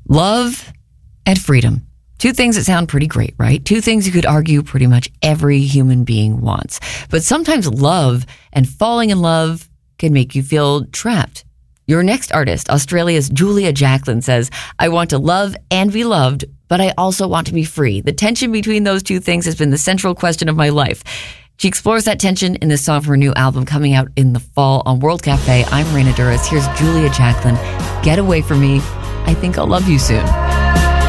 Love and freedom. Two things that sound pretty great, right? Two things you could argue pretty much every human being wants. But sometimes love and falling in love can make you feel trapped. Your next artist, Australia's Julia Jacklin, says, I want to love and be loved, but I also want to be free. The tension between those two things has been the central question of my life. She explores that tension in this song from her new album coming out in the fall on World Cafe. I'm Raina Duras. Here's Julia Jacklin. Get away from me. I think I'll love you soon.